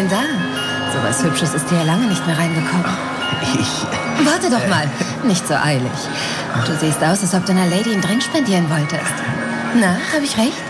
denn da? So was Hübsches ist dir ja lange nicht mehr reingekommen. Warte doch mal. Nicht so eilig. Du siehst aus, als ob du einer Lady einen Drink spendieren wolltest. Na, habe ich recht?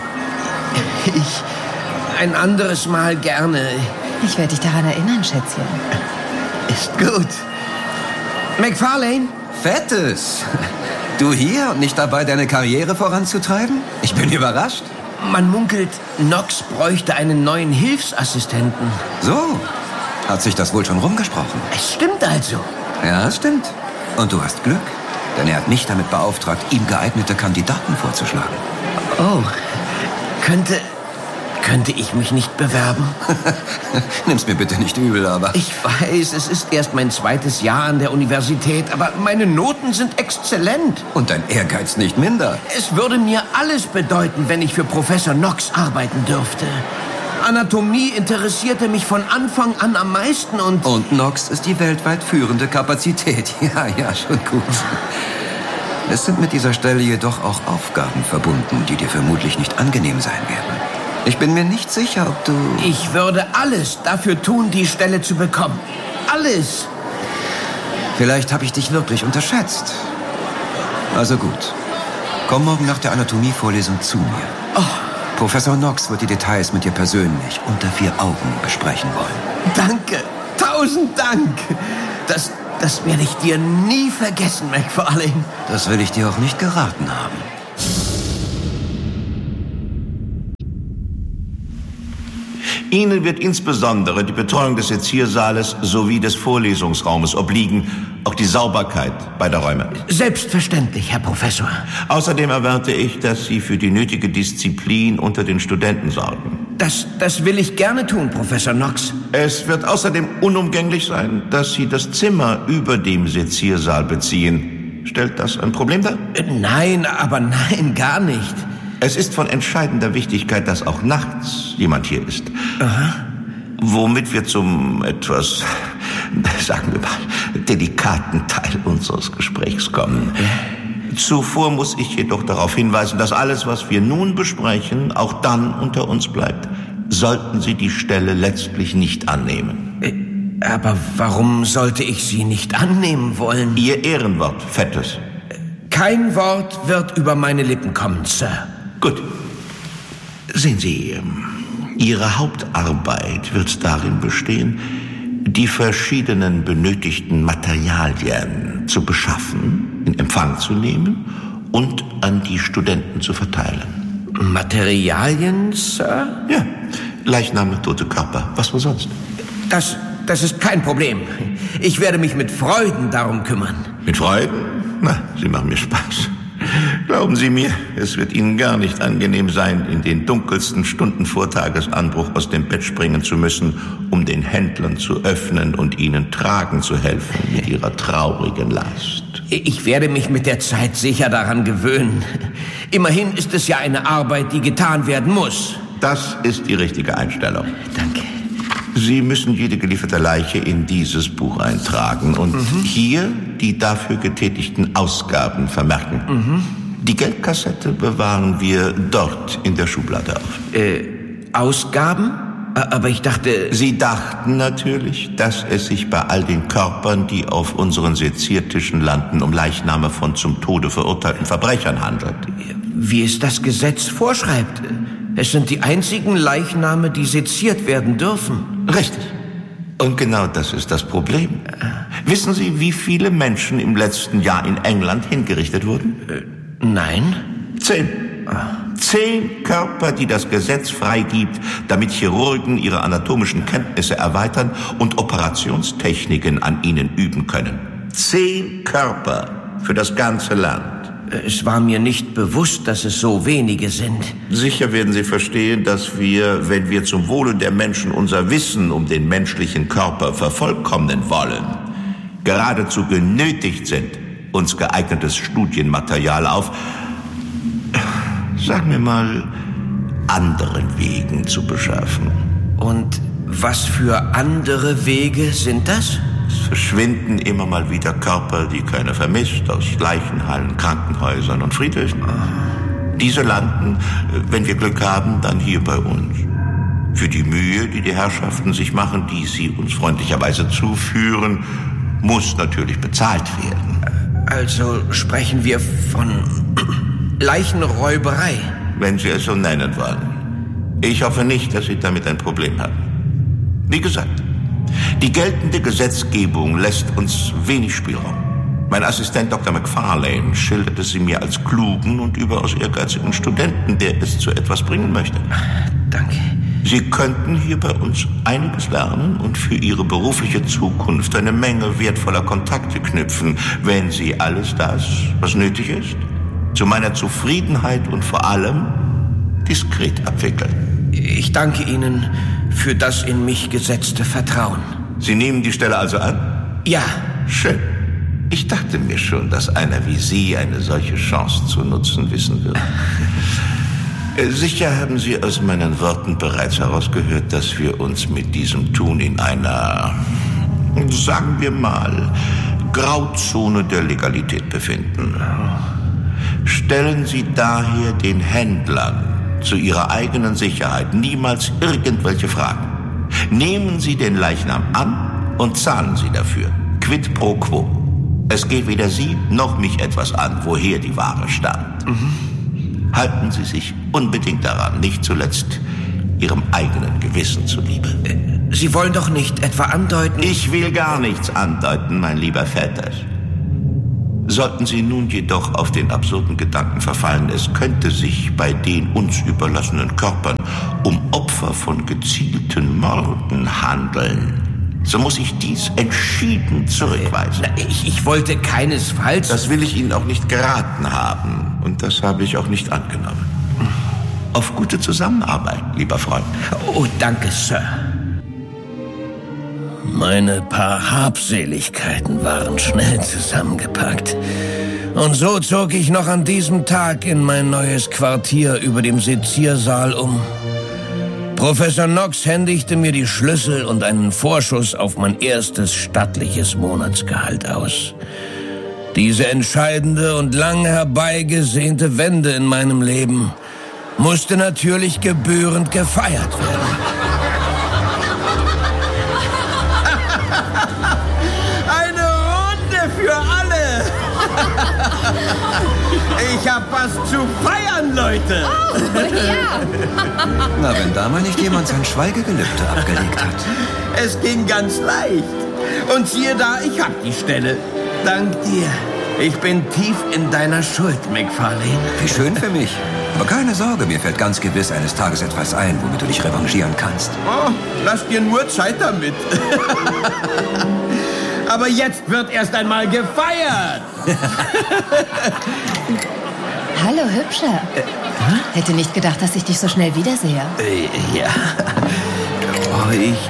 Ein anderes Mal gerne. Ich werde dich daran erinnern, Schätzchen. Ist gut. McFarlane? Fettes. Du hier und nicht dabei, deine Karriere voranzutreiben? Ich bin überrascht. Man munkelt, Knox bräuchte einen neuen Hilfsassistenten. So, hat sich das wohl schon rumgesprochen? Es stimmt also. Ja, es stimmt. Und du hast Glück, denn er hat mich damit beauftragt, ihm geeignete Kandidaten vorzuschlagen. Oh, könnte ich mich nicht bewerben? Nimm's mir bitte nicht übel, aber... Ich weiß, es ist erst mein 2. Jahr an der Universität, aber meine Noten sind exzellent. Und dein Ehrgeiz nicht minder. Es würde mir alles bedeuten, wenn ich für Professor Knox arbeiten dürfte. Anatomie interessierte mich von Anfang an am meisten und... Und Knox ist die weltweit führende Kapazität. Ja, schon gut. Es sind mit dieser Stelle jedoch auch Aufgaben verbunden, die dir vermutlich nicht angenehm sein werden. Ich bin mir nicht sicher, ob du... Ich würde alles dafür tun, die Stelle zu bekommen. Alles. Vielleicht habe ich dich wirklich unterschätzt. Also gut. Komm morgen nach der Anatomievorlesung zu mir. Oh. Professor Knox wird die Details mit dir persönlich unter 4 Augen besprechen wollen. Danke. 1000 Dank. Das werde ich dir nie vergessen, McFarlane. Das will ich dir auch nicht geraten haben. Ihnen wird insbesondere die Betreuung des Seziersaales sowie des Vorlesungsraumes obliegen, auch die Sauberkeit beider Räume. Selbstverständlich, Herr Professor. Außerdem erwarte ich, dass Sie für die nötige Disziplin unter den Studenten sorgen. Das will ich gerne tun, Professor Knox. Es wird außerdem unumgänglich sein, dass Sie das Zimmer über dem Seziersaal beziehen. Stellt das ein Problem dar? Nein, gar nicht. Es ist von entscheidender Wichtigkeit, dass auch nachts jemand hier ist. Aha. Womit wir zum etwas, sagen wir mal, delikaten Teil unseres Gesprächs kommen. Zuvor muss ich jedoch darauf hinweisen, dass alles, was wir nun besprechen, auch dann unter uns bleibt. Sollten Sie die Stelle letztlich nicht annehmen. Aber warum sollte ich sie nicht annehmen wollen? Ihr Ehrenwort, Fettes. Kein Wort wird über meine Lippen kommen, Sir. Gut. Sehen Sie, Ihre Hauptarbeit wird darin bestehen, die verschiedenen benötigten Materialien zu beschaffen, in Empfang zu nehmen und an die Studenten zu verteilen. Materialien, Sir? Ja, Leichname, tote Körper, was wohl sonst? Das ist kein Problem. Ich werde mich mit Freuden darum kümmern. Mit Freuden? Na, Sie machen mir Spaß. Glauben Sie mir, es wird Ihnen gar nicht angenehm sein, in den dunkelsten Stunden vor Tagesanbruch aus dem Bett springen zu müssen, um den Händlern zu öffnen und ihnen tragen zu helfen mit ihrer traurigen Last. Ich werde mich mit der Zeit sicher daran gewöhnen. Immerhin ist es ja eine Arbeit, die getan werden muss. Das ist die richtige Einstellung. Danke. Sie müssen jede gelieferte Leiche in dieses Buch eintragen und hier die dafür getätigten Ausgaben vermerken. Die Geldkassette bewahren wir dort in der Schublade auf. Ausgaben? Aber ich dachte... Sie dachten natürlich, dass es sich bei all den Körpern, die auf unseren Seziertischen landen, um Leichname von zum Tode verurteilten Verbrechern handelt. Wie es das Gesetz vorschreibt. Es sind die einzigen Leichname, die seziert werden dürfen. Richtig. Und genau das ist das Problem. Wissen Sie, wie viele Menschen im letzten Jahr in England hingerichtet wurden? Nein. 10. 10 Körper, die das Gesetz freigibt, damit Chirurgen ihre anatomischen Kenntnisse erweitern und Operationstechniken an ihnen üben können. 10 Körper für das ganze Land. Es war mir nicht bewusst, dass es so wenige sind. Sicher werden Sie verstehen, dass wir, wenn wir zum Wohle der Menschen unser Wissen um den menschlichen Körper vervollkommnen wollen, geradezu genötigt sind, uns geeignetes Studienmaterial auf, sagen wir mal, anderen Wegen zu beschaffen. Und was für andere Wege sind das? Es verschwinden immer mal wieder Körper, die keiner vermisst, aus Leichenhallen, Krankenhäusern und Friedhöfen. Diese landen, wenn wir Glück haben, dann hier bei uns. Für die Mühe, die die Herrschaften sich machen, die sie uns freundlicherweise zuführen, muss natürlich bezahlt werden. Also sprechen wir von Leichenräuberei. Wenn Sie es so nennen wollen. Ich hoffe nicht, dass Sie damit ein Problem haben. Wie gesagt, die geltende Gesetzgebung lässt uns wenig Spielraum. Mein Assistent Dr. McFarlane schilderte sie mir als klugen und überaus ehrgeizigen Studenten, der es zu etwas bringen möchte. Danke. Sie könnten hier bei uns einiges lernen und für Ihre berufliche Zukunft eine Menge wertvoller Kontakte knüpfen, wenn Sie alles das, was nötig ist, zu meiner Zufriedenheit und vor allem diskret abwickeln. Ich danke Ihnen für das in mich gesetzte Vertrauen. Sie nehmen die Stelle also an? Ja. Schön. Ich dachte mir schon, dass einer wie Sie eine solche Chance zu nutzen wissen wird. Sicher haben Sie aus meinen Worten bereits herausgehört, dass wir uns mit diesem Tun in einer, sagen wir mal, Grauzone der Legalität befinden. Stellen Sie daher den Händlern zu ihrer eigenen Sicherheit niemals irgendwelche Fragen. Nehmen Sie den Leichnam an und zahlen Sie dafür. Quid pro quo. Es geht weder Sie noch mich etwas an, woher die Ware stammt. Halten Sie sich unbedingt daran, nicht zuletzt Ihrem eigenen Gewissen zuliebe. Sie wollen doch nicht etwa andeuten... Ich will gar nichts andeuten, mein lieber Vetters. Sollten Sie nun jedoch auf den absurden Gedanken verfallen, es könnte sich bei den uns überlassenen Körpern um Opfer von gezielten Morden handeln, so muss ich dies entschieden zurückweisen. Ich wollte keinesfalls... Das will ich Ihnen auch nicht geraten haben. Und das habe ich auch nicht angenommen. Auf gute Zusammenarbeit, lieber Freund. Oh, danke, Sir. Meine paar Habseligkeiten waren schnell zusammengepackt. Und so zog ich noch an diesem Tag in mein neues Quartier über dem Seziersaal um. Professor Knox händigte mir die Schlüssel und einen Vorschuss auf mein erstes stattliches Monatsgehalt aus. Diese entscheidende und lang herbeigesehnte Wende in meinem Leben musste natürlich gebührend gefeiert werden. Eine Runde für alle! Ich hab was zu feiern, Leute! Oh, ja! Na, wenn da mal nicht jemand sein Schweigegelübde abgelegt hat. Es ging ganz leicht. Und siehe da, ich hab die Stelle. Dank dir. Ich bin tief in deiner Schuld, McFarlane. Wie schön für mich. Aber keine Sorge, mir fällt ganz gewiss eines Tages etwas ein, womit du dich revanchieren kannst. Oh, lass dir nur Zeit damit. Aber jetzt wird erst einmal gefeiert. Hallo, Hübscher. Hätte nicht gedacht, dass ich dich so schnell wiedersehe. Ja. Oh,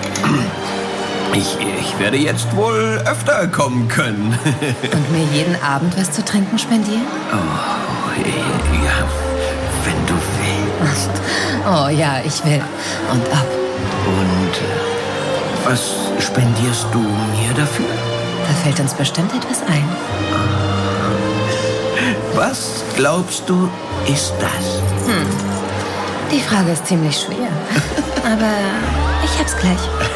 ich werde jetzt wohl öfter kommen können. Und mir jeden Abend was zu trinken spendieren? Oh, ja, wenn du willst. Oh ja, ich will. Und ab. Und was spendierst du mir dafür? Da fällt uns bestimmt etwas ein. Was glaubst du, ist das? Die Frage ist ziemlich schwer. Aber ich hab's gleich.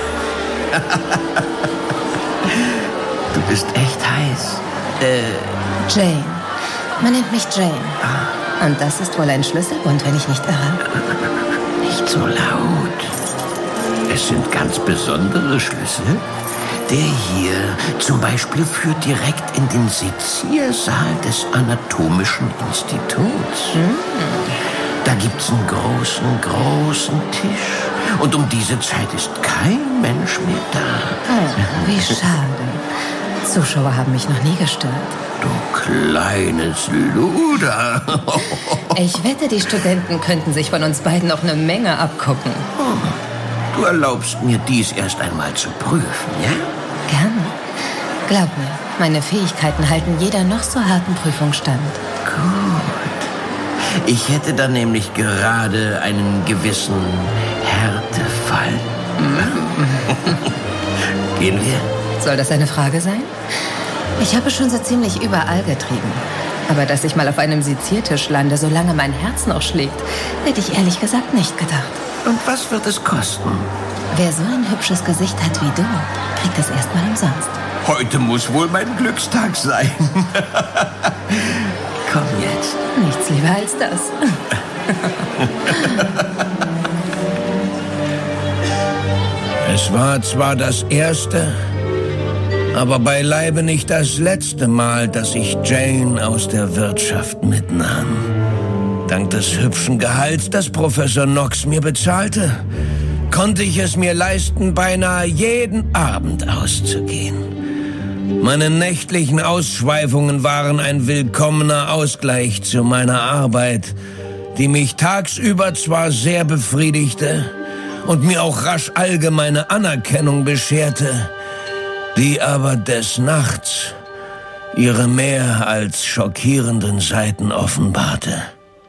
Du bist echt heiß. Jane. Man nennt mich Jane. Und das ist wohl ein Schlüsselbund, wenn ich nicht irre. Nicht so laut. Es sind ganz besondere Schlüssel. Der hier zum Beispiel führt direkt in den Seziersaal des Anatomischen Instituts. Da gibt's einen großen Tisch. Und um diese Zeit ist kein Mensch mehr da. Oh, wie schade. Zuschauer haben mich noch nie gestört. Du kleines Luder. Ich wette, die Studenten könnten sich von uns beiden noch eine Menge abgucken. Du erlaubst mir, dies erst einmal zu prüfen, ja? Gerne. Glaub mir, meine Fähigkeiten halten jeder noch so harten Prüfung stand. Gut. Ich hätte dann nämlich gerade einen gewissen Härtefall. Gehen wir? Soll das eine Frage sein? Ich habe schon so ziemlich überall getrieben. Aber dass ich mal auf einem Seziertisch lande, solange mein Herz noch schlägt, hätte ich ehrlich gesagt nicht gedacht. Und was wird es kosten? Wer so ein hübsches Gesicht hat wie du, kriegt es erstmal umsonst. Heute muss wohl mein Glückstag sein. Komm jetzt. Nichts lieber als das. Es war zwar das erste, aber beileibe nicht das letzte Mal, dass ich Jane aus der Wirtschaft mitnahm. Dank des hübschen Gehalts, das Professor Knox mir bezahlte, konnte ich es mir leisten, beinahe jeden Abend auszugehen. Meine nächtlichen Ausschweifungen waren ein willkommener Ausgleich zu meiner Arbeit, die mich tagsüber zwar sehr befriedigte und mir auch rasch allgemeine Anerkennung bescherte, die aber des Nachts ihre mehr als schockierenden Seiten offenbarte.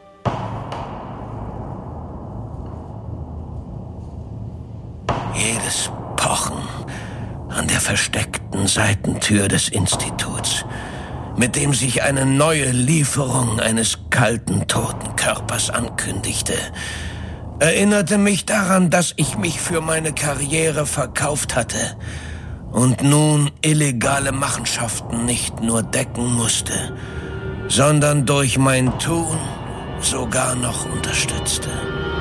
Jedes Pochen an der versteckten Seitentür des Instituts, mit dem sich eine neue Lieferung eines kalten, toten Körpers ankündigte, erinnerte mich daran, dass ich mich für meine Karriere verkauft hatte und nun illegale Machenschaften nicht nur decken musste, sondern durch mein Tun sogar noch unterstützte.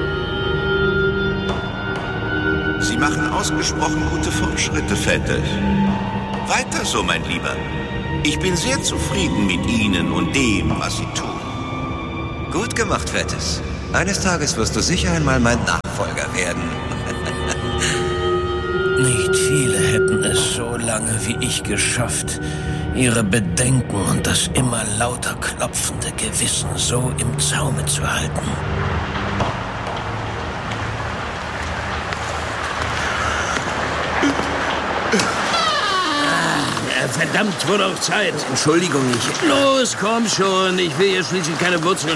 Sie machen ausgesprochen gute Fortschritte, Vettel. Weiter so, mein Lieber. Ich bin sehr zufrieden mit Ihnen und dem, was Sie tun. Gut gemacht, Fettes. Eines Tages wirst du sicher einmal mein Nachfolger werden. Nicht viele hätten es so lange wie ich geschafft, ihre Bedenken und das immer lauter klopfende Gewissen so im Zaume zu halten. Verdammt, wurde auch Zeit. Entschuldigung, ich... Los, komm schon. Ich will hier schließlich keine Wurzel